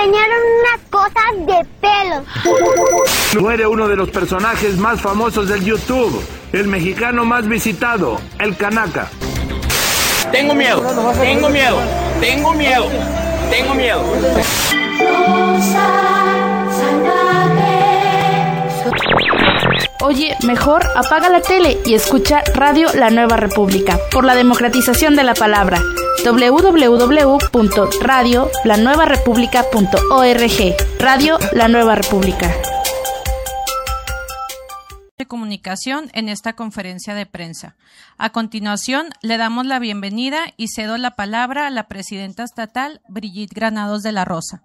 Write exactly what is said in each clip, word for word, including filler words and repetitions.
enseñaron unas cosas de pelo. Muere uno de los personajes más famosos del YouTube, el mexicano más visitado, el Canaca. Tengo miedo, tengo miedo, tengo miedo, tengo miedo. Oye, mejor apaga la tele y escucha Radio La Nueva República, por la democratización de la palabra. doble u doble u doble u punto radio la nueva república punto org. Radio La Nueva República. De comunicación en esta conferencia de prensa. A continuación, le damos la bienvenida y cedo la palabra a la presidenta estatal, Brigitte Granados de la Rosa.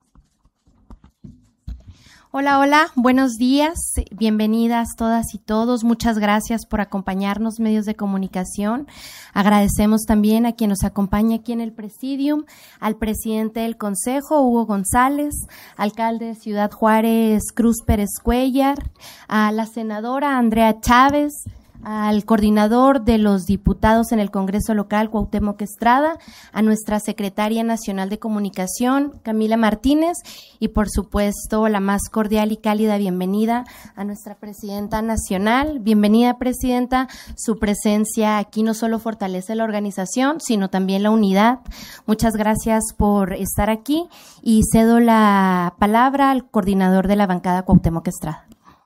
Hola, hola, buenos días, bienvenidas todas y todos, muchas gracias por acompañarnos, medios de comunicación. Agradecemos también a quien nos acompaña aquí en el Presidium, al presidente del Consejo, Hugo González, alcalde de Ciudad Juárez, Cruz Pérez Cuellar, a la senadora Andrea Chávez, al coordinador de los diputados en el Congreso local, Cuauhtémoc Estrada, a nuestra secretaria nacional de comunicación, Camila Martínez, y por supuesto la más cordial y cálida bienvenida a nuestra presidenta nacional. Bienvenida, presidenta. Su presencia aquí no solo fortalece la organización, sino también la unidad. Muchas gracias por estar aquí y cedo la palabra al coordinador de la bancada, Cuauhtémoc Estrada.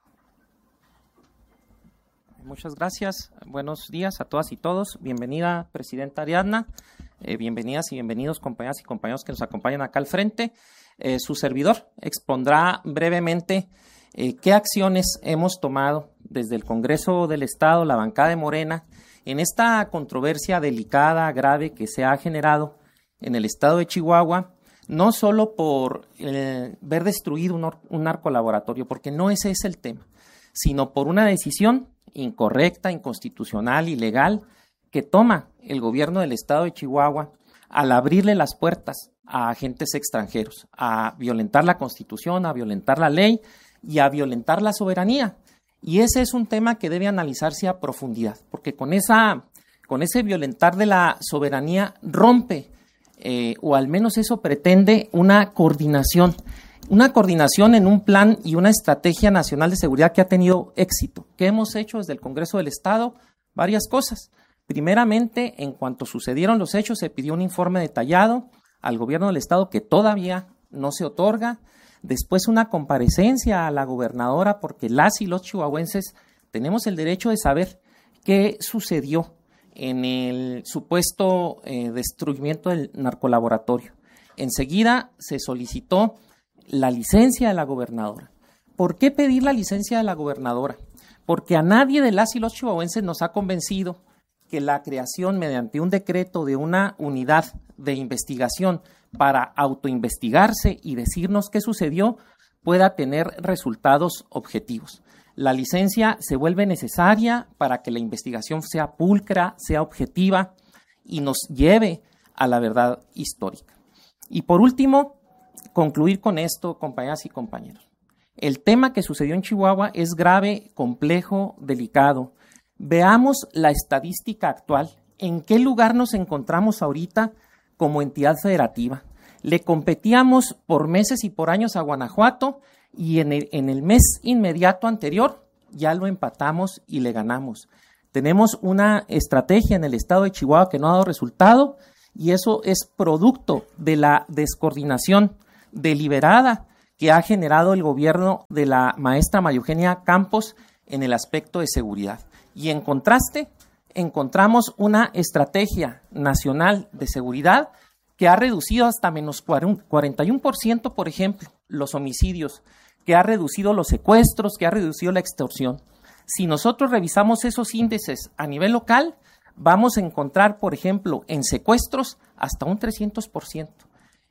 Muchas gracias. Buenos días a todas y todos. Bienvenida, presidenta Ariadna. Eh, bienvenidas y bienvenidos, compañeras y compañeros que nos acompañan acá al frente. Eh, su servidor expondrá brevemente eh, qué acciones hemos tomado desde el Congreso del Estado, la bancada de Morena, en esta controversia delicada, grave que se ha generado en el estado de Chihuahua, no solo por eh, ver destruido un, un narcolaboratorio, porque no ese es el tema, sino por una decisión incorrecta, inconstitucional, ilegal, que toma el gobierno del estado de Chihuahua al abrirle las puertas a agentes extranjeros, a violentar la Constitución, a violentar la ley y a violentar la soberanía. Y ese es un tema que debe analizarse a profundidad, porque con esa, con ese violentar de la soberanía rompe, eh, o al menos eso pretende, una coordinación Una coordinación en un plan y una estrategia nacional de seguridad que ha tenido éxito. ¿Qué hemos hecho desde el Congreso del Estado? Varias cosas. Primeramente, en cuanto sucedieron los hechos, se pidió un informe detallado al gobierno del Estado que todavía no se otorga. Después, una comparecencia a la gobernadora, porque las y los chihuahuenses tenemos el derecho de saber qué sucedió en el supuesto eh, destruimiento del narcolaboratorio. Enseguida se solicitó la licencia de la gobernadora. ¿Por qué pedir la licencia de la gobernadora? Porque a nadie de las y los chihuahuenses nos ha convencido que la creación mediante un decreto de una unidad de investigación para autoinvestigarse y decirnos qué sucedió pueda tener resultados objetivos. La licencia se vuelve necesaria para que la investigación sea pulcra, sea objetiva y nos lleve a la verdad histórica. Y por último, concluir con esto, compañeras y compañeros. El tema que sucedió en Chihuahua es grave, complejo, delicado. Veamos la estadística actual. ¿En qué lugar nos encontramos ahorita como entidad federativa? Le competíamos por meses y por años a Guanajuato y en el, en el mes inmediato anterior ya lo empatamos y le ganamos. Tenemos una estrategia en el estado de Chihuahua que no ha dado resultado y eso es producto de la descoordinación deliberada que ha generado el gobierno de la maestra María Eugenia Campos en el aspecto de seguridad. Y en contraste, encontramos una estrategia nacional de seguridad que ha reducido hasta menos cuarenta y uno por ciento, por ejemplo, los homicidios, que ha reducido los secuestros, que ha reducido la extorsión. Si nosotros revisamos esos índices a nivel local, vamos a encontrar, por ejemplo, en secuestros hasta un trescientos por ciento.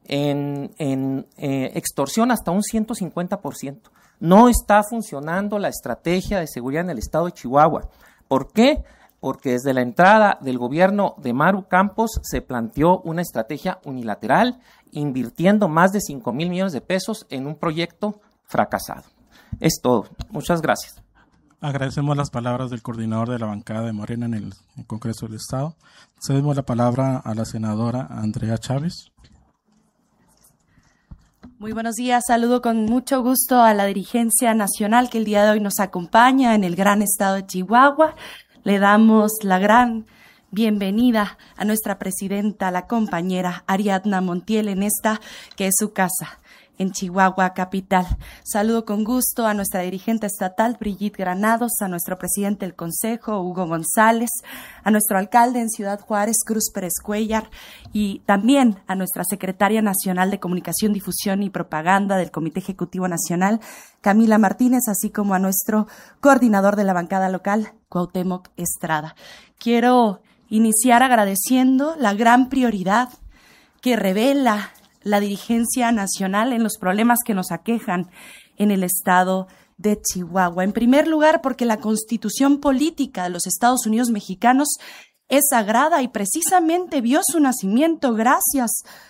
En, en eh, extorsión hasta un ciento cincuenta por ciento. No está funcionando la estrategia de seguridad en el estado de Chihuahua. ¿Por qué? Porque desde la entrada del gobierno de Maru Campos se planteó una estrategia unilateral, invirtiendo más de cinco mil millones de pesos en un proyecto fracasado. Es todo. Muchas gracias. Agradecemos las palabras del coordinador de la bancada de Morena en el, el Congreso del Estado. Cedemos la palabra a la senadora Andrea Chávez. Muy buenos días, saludo con mucho gusto a la dirigencia nacional que el día de hoy nos acompaña en el gran estado de Chihuahua. Le damos la gran bienvenida a nuestra presidenta, la compañera Ariadna Montiel, en esta que es su casa, en Chihuahua capital. Saludo con gusto a nuestra dirigente estatal, Brigitte Granados, a nuestro presidente del Consejo, Hugo González, a nuestro alcalde en Ciudad Juárez, Cruz Pérez Cuellar, y también a nuestra secretaria nacional de Comunicación, Difusión y Propaganda del Comité Ejecutivo Nacional, Camila Martínez, así como a nuestro coordinador de la bancada local, Cuauhtémoc Estrada. Quiero iniciar agradeciendo la gran prioridad que revela la dirigencia nacional en los problemas que nos aquejan en el estado de Chihuahua. En primer lugar, porque la Constitución política de los Estados Unidos mexicanos es sagrada y precisamente vio su nacimiento gracias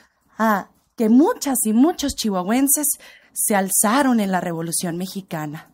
a que muchas y muchos chihuahuenses se alzaron en la Revolución Mexicana.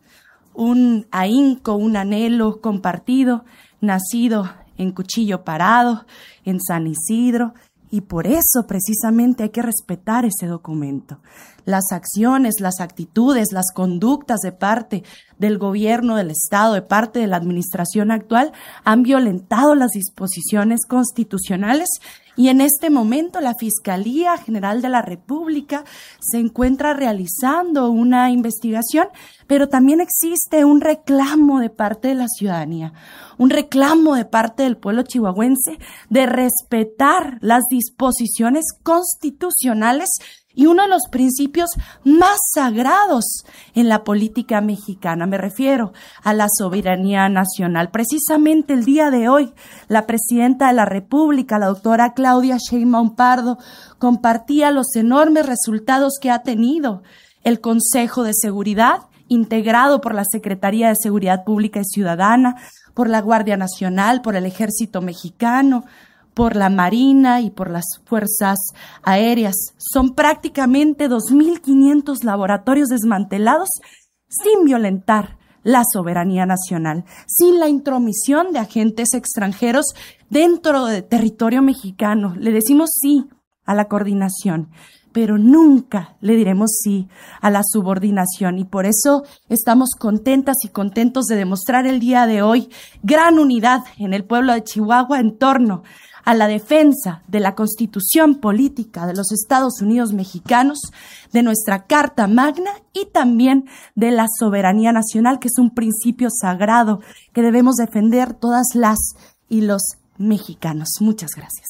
Un ahínco, un anhelo compartido, nacido en Cuchillo Parado, en San Isidro, y por eso precisamente hay que respetar ese documento. Las acciones, las actitudes, las conductas de parte del gobierno del Estado, de parte de la administración actual, han violentado las disposiciones constitucionales y en este momento la Fiscalía General de la República se encuentra realizando una investigación, pero también existe un reclamo de parte de la ciudadanía, un reclamo de parte del pueblo chihuahuense de respetar las disposiciones constitucionales y uno de los principios más sagrados en la política mexicana. Me refiero a la soberanía nacional. Precisamente el día de hoy, la presidenta de la República, la doctora Claudia Sheinbaum Pardo, compartía los enormes resultados que ha tenido el Consejo de Seguridad, integrado por la Secretaría de Seguridad Pública y Ciudadana, por la Guardia Nacional, por el Ejército Mexicano, por la Marina y por las Fuerzas Aéreas. Son prácticamente dos mil quinientos laboratorios desmantelados sin violentar la soberanía nacional, sin la intromisión de agentes extranjeros dentro del territorio mexicano. Le decimos sí a la coordinación, pero nunca le diremos sí a la subordinación, y por eso estamos contentas y contentos de demostrar el día de hoy gran unidad en el pueblo de Chihuahua en torno a la defensa de la Constitución política de los Estados Unidos mexicanos, de nuestra Carta Magna y también de la soberanía nacional, que es un principio sagrado que debemos defender todas las y los mexicanos. Muchas gracias.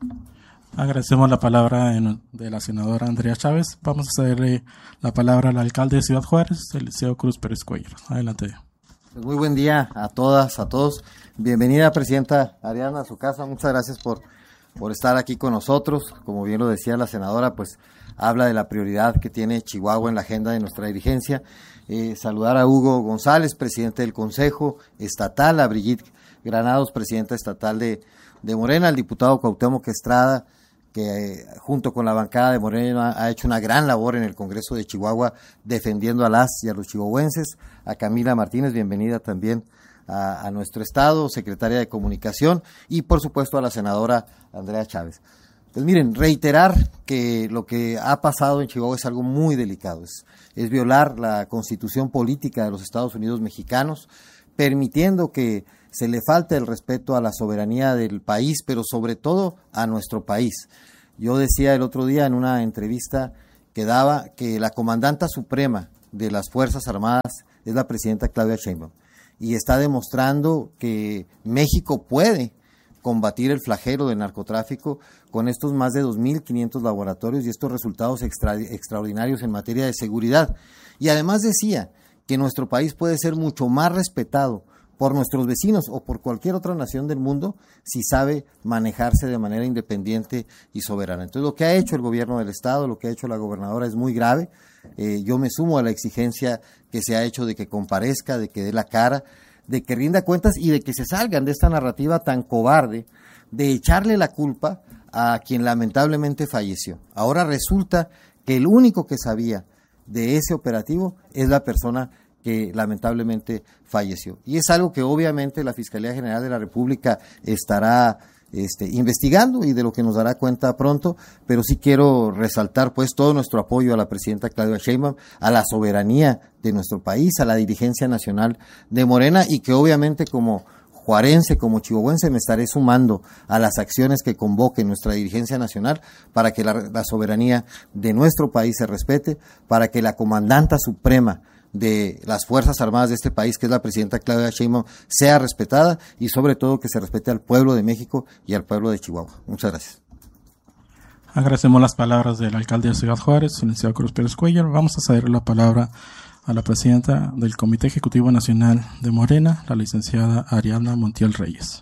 Agradecemos la palabra de la senadora Andrea Chávez. Vamos a cederle la palabra al alcalde de Ciudad Juárez, Eliseo Cruz Pérez Cuellar. Adelante. Pues muy buen día a todas, a todos. Bienvenida, presidenta Ariadna, a su casa. Muchas gracias por, por estar aquí con nosotros. Como bien lo decía la senadora, pues habla de la prioridad que tiene Chihuahua en la agenda de nuestra dirigencia. Eh, saludar a Hugo González, presidente del Consejo Estatal, a Brigitte Granados, presidenta estatal de, de Morena, al diputado Cuauhtémoc Estrada, que eh, junto con la bancada de Morena ha hecho una gran labor en el Congreso de Chihuahua defendiendo a las y a los chihuahuenses, a Camila Martínez, bienvenida también a, a nuestro estado, secretaria de Comunicación, y por supuesto a la senadora Andrea Chávez. Pues miren, reiterar que lo que ha pasado en Chihuahua es algo muy delicado, es, es violar la Constitución política de los Estados Unidos mexicanos, permitiendo que se le falte el respeto a la soberanía del país, pero sobre todo a nuestro país. Yo decía el otro día en una entrevista que daba que la comandanta suprema de las Fuerzas Armadas es la presidenta Claudia Sheinbaum, y está demostrando que México puede combatir el flagelo del narcotráfico con estos más de dos mil quinientos laboratorios y estos resultados extra, extraordinarios en materia de seguridad. Y además decía que nuestro país puede ser mucho más respetado por nuestros vecinos o por cualquier otra nación del mundo si sabe manejarse de manera independiente y soberana. Entonces, lo que ha hecho el gobierno del estado, lo que ha hecho la gobernadora es muy grave. Eh, yo me sumo a la exigencia que se ha hecho de que comparezca, de que dé la cara, de que rinda cuentas y de que se salgan de esta narrativa tan cobarde de echarle la culpa a quien lamentablemente falleció. Ahora resulta que el único que sabía de ese operativo es la persona que lamentablemente falleció. Y es algo que obviamente la Fiscalía General de la República estará este, investigando y de lo que nos dará cuenta pronto, pero sí quiero resaltar pues todo nuestro apoyo a la presidenta Claudia Sheinbaum, a la soberanía de nuestro país, a la dirigencia nacional de Morena, y que obviamente como juarense, como chihuahuense, me estaré sumando a las acciones que convoque nuestra dirigencia nacional para que la, la soberanía de nuestro país se respete, para que la comandanta suprema de las Fuerzas Armadas de este país, que es la presidenta Claudia Sheinbaum, sea respetada, y sobre todo que se respete al pueblo de México y al pueblo de Chihuahua. Muchas gracias. Agradecemos las palabras del alcalde de Ciudad Juárez, licenciado Cruz Pérez Cuellar. Vamos a ceder la palabra a la presidenta del Comité Ejecutivo Nacional de Morena, la licenciada Ariadna Montiel Reyes.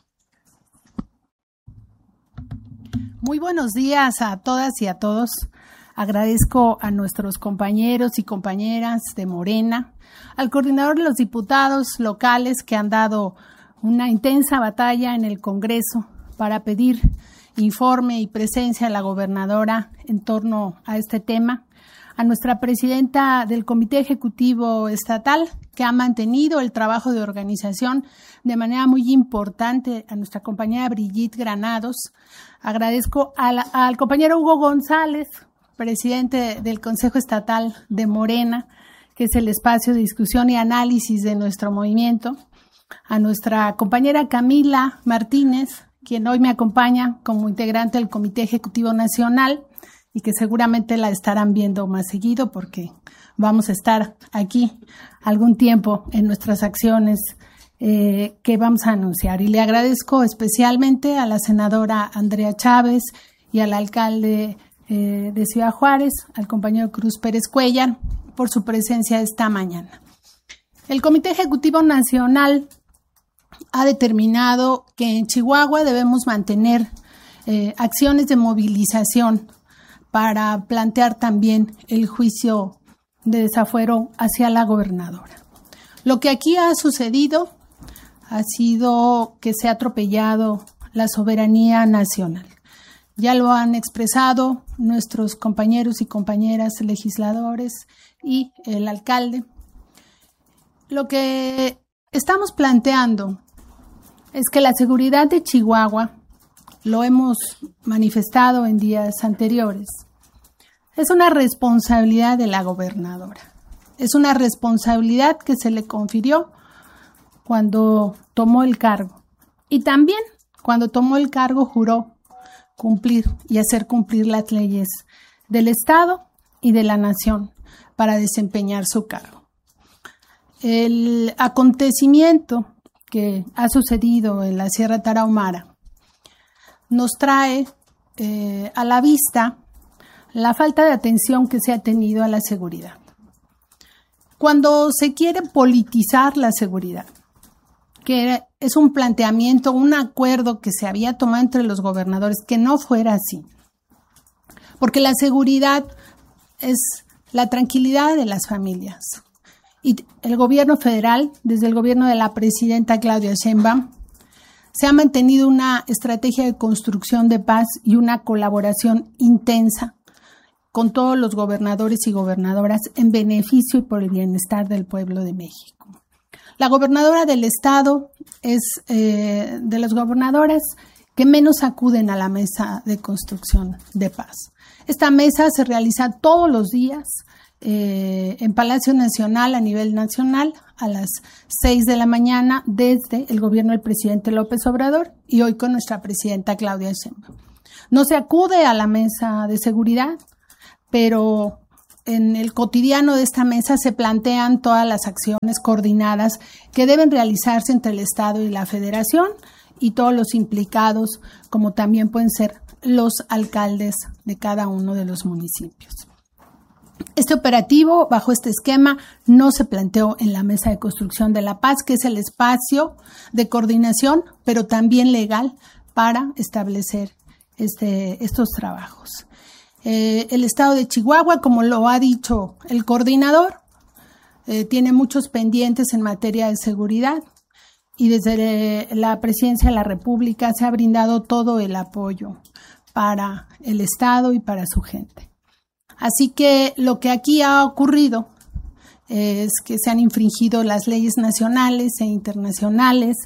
Muy buenos días a todas y a todos. Agradezco a nuestros compañeros y compañeras de Morena, al coordinador de los diputados locales que han dado una intensa batalla en el Congreso para pedir informe y presencia de la gobernadora en torno a este tema, a nuestra presidenta del Comité Ejecutivo Estatal, que ha mantenido el trabajo de organización de manera muy importante, a nuestra compañera Brigitte Granados. Agradezco al, al compañero Hugo González, presidente del Consejo Estatal de Morena, que es el espacio de discusión y análisis de nuestro movimiento, a nuestra compañera Camila Martínez, quien hoy me acompaña como integrante del Comité Ejecutivo Nacional y que seguramente la estarán viendo más seguido porque vamos a estar aquí algún tiempo en nuestras acciones eh, que vamos a anunciar. Y le agradezco especialmente a la senadora Andrea Chávez y al alcalde Eh, de Ciudad Juárez, al compañero Cruz Pérez Cuellar, por su presencia esta mañana. El Comité Ejecutivo Nacional ha determinado que en Chihuahua debemos mantener eh, acciones de movilización para plantear también el juicio de desafuero hacia la gobernadora. Lo que aquí ha sucedido ha sido que se ha atropellado la soberanía nacional. Ya lo han expresado nuestros compañeros y compañeras legisladores y el alcalde. Lo que estamos planteando es que la seguridad de Chihuahua, lo hemos manifestado en días anteriores, es una responsabilidad de la gobernadora. Es una responsabilidad que se le confirió cuando tomó el cargo. Y también cuando tomó el cargo juró cumplir y hacer cumplir las leyes del Estado y de la Nación para desempeñar su cargo. El acontecimiento que ha sucedido en la Sierra Tarahumara nos trae eh, a la vista la falta de atención que se ha tenido a la seguridad. Cuando se quiere politizar la seguridad, que es un planteamiento, un acuerdo que se había tomado entre los gobernadores, que no fuera así. Porque la seguridad es la tranquilidad de las familias. Y el gobierno federal, desde el gobierno de la presidenta Claudia Sheinbaum, se ha mantenido una estrategia de construcción de paz y una colaboración intensa con todos los gobernadores y gobernadoras en beneficio y por el bienestar del pueblo de México. La gobernadora del estado es eh, de las gobernadoras que menos acuden a la mesa de construcción de paz. Esta mesa se realiza todos los días eh, en Palacio Nacional a nivel nacional a las seis de la mañana desde el gobierno del presidente López Obrador y hoy con nuestra presidenta Claudia Sheinbaum. No se acude a la mesa de seguridad, pero en el cotidiano de esta mesa se plantean todas las acciones coordinadas que deben realizarse entre el Estado y la Federación y todos los implicados, como también pueden ser los alcaldes de cada uno de los municipios. Este operativo, bajo este esquema, no se planteó en la Mesa de Construcción de la Paz, que es el espacio de coordinación, pero también legal, para establecer este, estos trabajos. Eh, el estado de Chihuahua, como lo ha dicho el coordinador, eh, tiene muchos pendientes en materia de seguridad y desde la Presidencia de la República se ha brindado todo el apoyo para el estado y para su gente. Así que lo que aquí ha ocurrido es que se han infringido las leyes nacionales e internacionales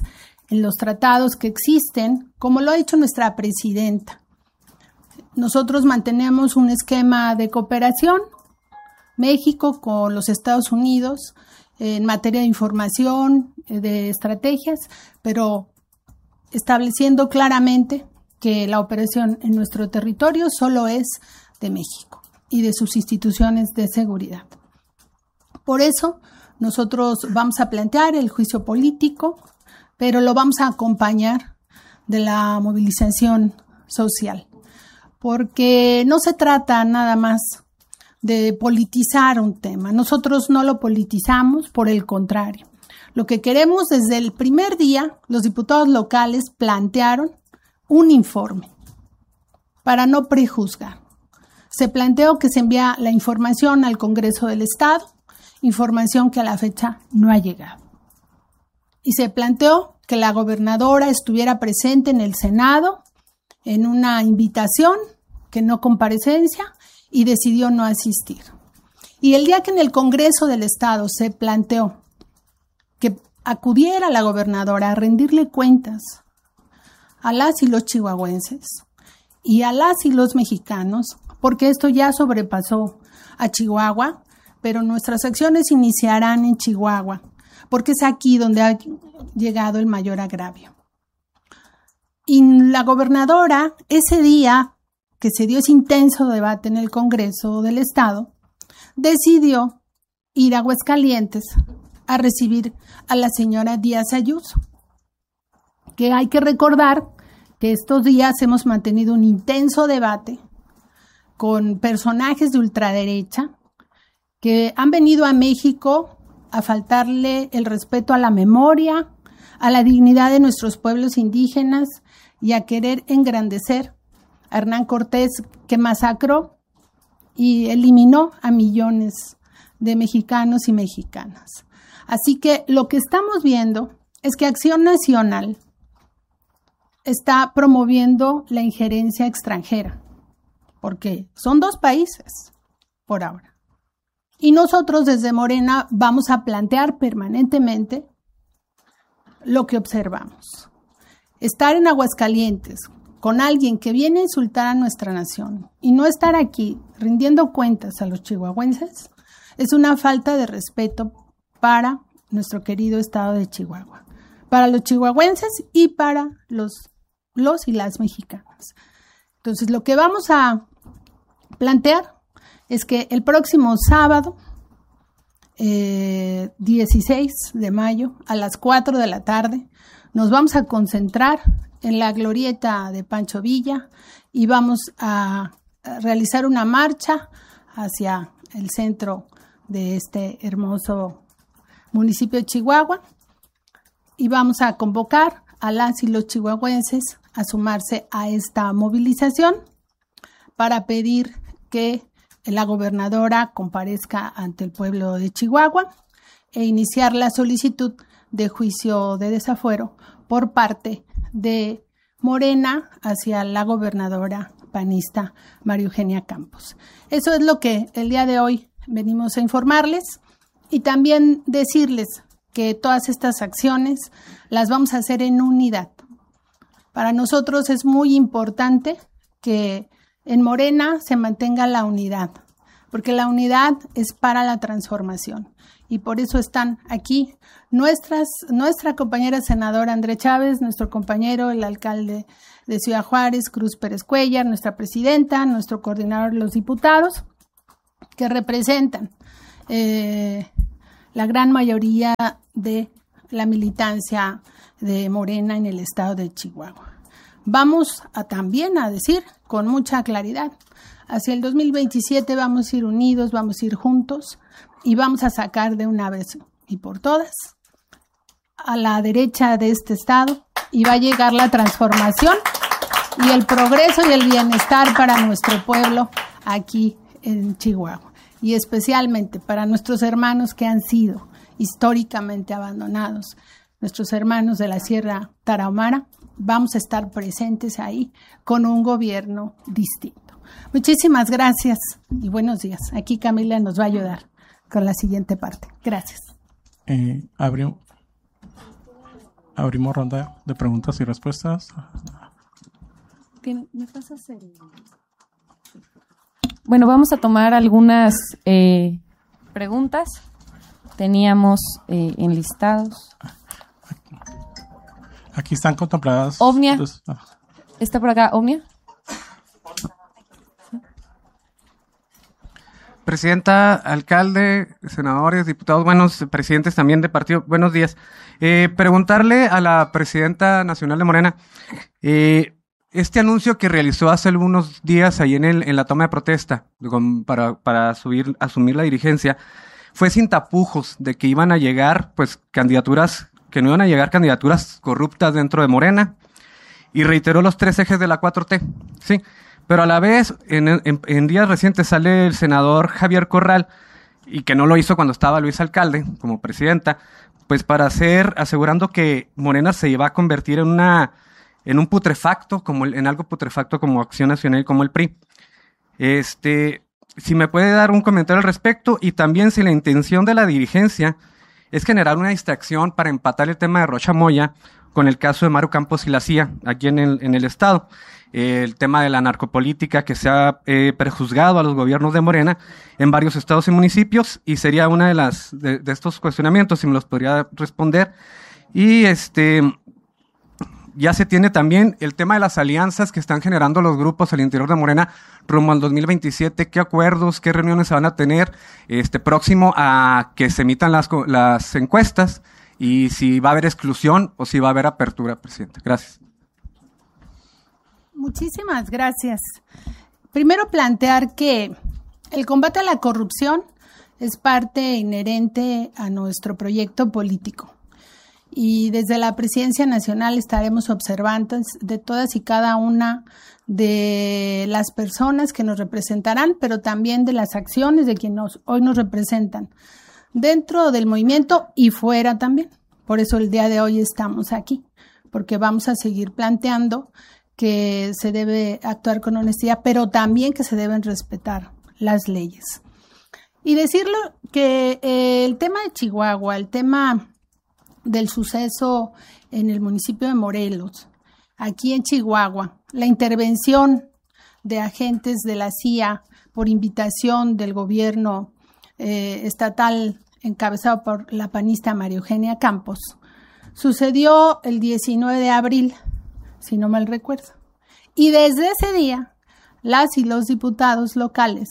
en los tratados que existen, como lo ha dicho nuestra presidenta. Nosotros mantenemos un esquema de cooperación, México con los Estados Unidos, en materia de información, de estrategias, pero estableciendo claramente que la operación en nuestro territorio solo es de México y de sus instituciones de seguridad. Por eso, nosotros vamos a plantear el juicio político, pero lo vamos a acompañar de la movilización social, porque no se trata nada más de politizar un tema. Nosotros no lo politizamos, por el contrario. Lo que queremos desde el primer día, los diputados locales plantearon un informe para no prejuzgar. Se planteó que se envía la información al Congreso del Estado, información que a la fecha no ha llegado. Y se planteó que la gobernadora estuviera presente en el Senado en una invitación, que no comparecencia, y decidió no asistir. Y el día que en el Congreso del Estado se planteó que acudiera la gobernadora a rendirle cuentas a las y los chihuahuenses y a las y los mexicanos, porque esto ya sobrepasó a Chihuahua, pero nuestras acciones iniciarán en Chihuahua, porque es aquí donde ha llegado el mayor agravio. Y la gobernadora, ese día que se dio ese intenso debate en el Congreso del Estado, decidió ir a Aguascalientes a recibir a la señora Díaz Ayuso, que hay que recordar que estos días hemos mantenido un intenso debate con personajes de ultraderecha que han venido a México a faltarle el respeto a la memoria, a la dignidad de nuestros pueblos indígenas y a querer engrandecer a Hernán Cortés, que masacró y eliminó a millones de mexicanos y mexicanas. Así que lo que estamos viendo es que Acción Nacional está promoviendo la injerencia extranjera, porque son dos países por ahora. Y nosotros desde Morena vamos a plantear permanentemente lo que observamos. Estar en Aguascalientes con alguien que viene a insultar a nuestra nación y no estar aquí rindiendo cuentas a los chihuahuenses es una falta de respeto para nuestro querido estado de Chihuahua, para los chihuahuenses y para los, los y las mexicanas. Entonces, lo que vamos a plantear es que el próximo sábado, eh, dieciséis de mayo, a las cuatro de la tarde, nos vamos a concentrar en la glorieta de Pancho Villa y vamos a realizar una marcha hacia el centro de este hermoso municipio de Chihuahua y vamos a convocar a las y los chihuahuenses a sumarse a esta movilización para pedir que la gobernadora comparezca ante el pueblo de Chihuahua e iniciar la solicitud de juicio de desafuero por parte de Morena hacia la gobernadora panista María Eugenia Campos. Eso es lo que el día de hoy venimos a informarles y también decirles que todas estas acciones las vamos a hacer en unidad. Para nosotros es muy importante que en Morena se mantenga la unidad, porque la unidad es para la transformación. Y por eso están aquí nuestras, nuestra compañera senadora André Chávez, nuestro compañero, el alcalde de Ciudad Juárez, Cruz Pérez Cuellar, nuestra presidenta, nuestro coordinador de los diputados, que representan eh, la gran mayoría de la militancia de Morena en el estado de Chihuahua. Vamos a también a decir con mucha claridad, hacia el dos mil veintisiete vamos a ir unidos, vamos a ir juntos y vamos a sacar de una vez y por todas a la derecha de este estado y va a llegar la transformación y el progreso y el bienestar para nuestro pueblo aquí en Chihuahua y especialmente para nuestros hermanos que han sido históricamente abandonados, nuestros hermanos de la Sierra Tarahumara. Vamos a estar presentes ahí con un gobierno distinto. Muchísimas gracias y buenos días. Aquí Camila nos va a ayudar con la siguiente parte. Gracias. Eh, abrió. Abrimos ronda de preguntas y respuestas. ¿Me pasas el...? Bueno, vamos a tomar algunas eh, preguntas. Teníamos eh, enlistados. Aquí están contempladas. Omnia. Los, ah. ¿Está por acá Omnia? Presidenta, alcalde, senadores, diputados, buenos presidentes también de partido, buenos días. Eh, preguntarle a la presidenta nacional de Morena, eh, este anuncio que realizó hace algunos días ahí en, el, en la toma de protesta con, para, para subir, asumir la dirigencia, fue sin tapujos de que iban a llegar pues candidaturas, que no iban a llegar candidaturas corruptas dentro de Morena, y reiteró los tres ejes de la cuatro T, sí. Pero a la vez, en, en, en días recientes sale el senador Javier Corral, y que no lo hizo cuando estaba Luis Alcalde como presidenta, pues para hacer, asegurando que Morena se iba a convertir en una, en un putrefacto, como el, en algo putrefacto como Acción Nacional y como el P R I. Este, si me puede dar un comentario al respecto, y también si la intención de la dirigencia es generar una distracción para empatar el tema de Rocha Moya con el caso de Mario Campos y la C I A aquí en el, en el estado. Eh, el tema de la narcopolítica que se ha eh, prejuzgado a los gobiernos de Morena en varios estados y municipios, y sería una de las de, de estos cuestionamientos, si me los podría responder. Y este ya se tiene también el tema de las alianzas que están generando los grupos al interior de Morena rumbo al dos mil veintisiete. ¿Qué acuerdos, qué reuniones se van a tener este próximo a que se emitan las, las encuestas? Y si va a haber exclusión o si va a haber apertura, presidente. Gracias. Muchísimas gracias. Primero, plantear que el combate a la corrupción es parte inherente a nuestro proyecto político. Y desde la Presidencia Nacional estaremos observantes de todas y cada una de las personas que nos representarán, pero también de las acciones de quienes nos, hoy nos representan, dentro del movimiento y fuera también. Por eso el día de hoy estamos aquí, porque vamos a seguir planteando que se debe actuar con honestidad, pero también que se deben respetar las leyes. Y decirlo que eh, el tema de Chihuahua, el tema del suceso en el municipio de Morelos, aquí en Chihuahua, la intervención de agentes de la C I A por invitación del gobierno eh, estatal encabezado por la panista María Eugenia Campos, sucedió el diecinueve de abril, si no mal recuerdo. Y desde ese día, las y los diputados locales,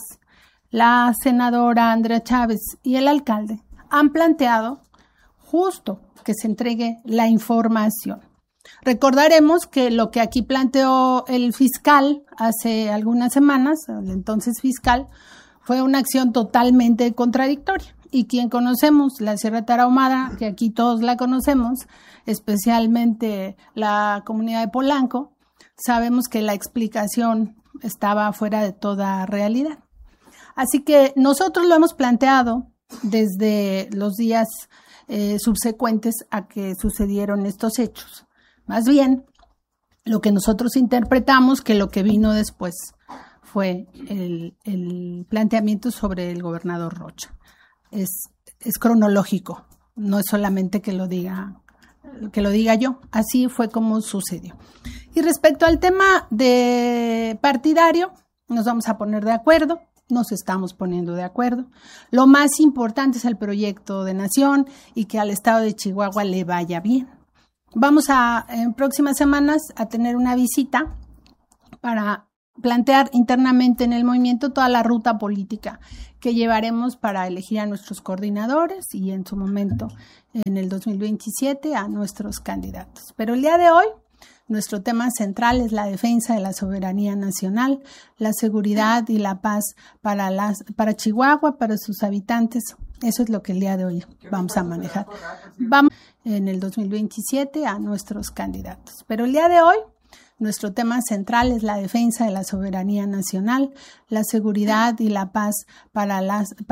la senadora Andrea Chávez y el alcalde han planteado justo que se entregue la información. Recordaremos que lo que aquí planteó el fiscal hace algunas semanas, el entonces fiscal, fue una acción totalmente contradictoria. Y quien conocemos la Sierra Tarahumara, que aquí todos la conocemos, especialmente la comunidad de Polanco, sabemos que la explicación estaba fuera de toda realidad. Así que nosotros lo hemos planteado desde los días eh, subsecuentes a que sucedieron estos hechos. Más bien, lo que nosotros interpretamos que lo que vino después fue el, el planteamiento sobre el gobernador Rocha. Es, es cronológico, no es solamente que lo diga que lo diga yo, así fue como sucedió. Y respecto al tema de partidario, nos vamos a poner de acuerdo, nos estamos poniendo de acuerdo. Lo más importante es el proyecto de nación y que al estado de Chihuahua le vaya bien. Vamos a, en próximas semanas, a tener una visita para plantear internamente en el movimiento toda la ruta política que llevaremos para elegir a nuestros coordinadores y en su momento, en el dos mil veintisiete, a nuestros candidatos. Pero el día de hoy, nuestro tema central es la defensa de la soberanía nacional, la seguridad y la paz para, las, para Chihuahua, para sus habitantes. Eso es lo que el día de hoy vamos a manejar. Vamos en el dos mil veintisiete a nuestros candidatos. Pero el día de hoy, nuestro tema central es la defensa de la soberanía nacional, la seguridad y la paz para las